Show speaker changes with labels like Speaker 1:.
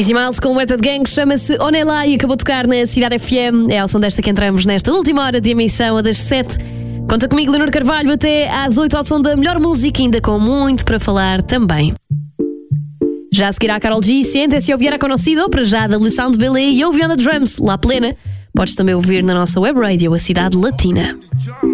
Speaker 1: Busy Miles com o Method Gang, chama-se Onelá e acabou de tocar na Cidade FM. É ao som desta que entramos nesta última hora de emissão, a das 7. Conta comigo, Leonor Carvalho, até às 8 ao som da melhor música, ainda com muito para falar também. Já a seguir a Karol G, siéntese y hubiera conocido, para já W Sound Belly e ouve on the drums, La Plena. Podes também ouvir na nossa web radio, a Cidade Latina.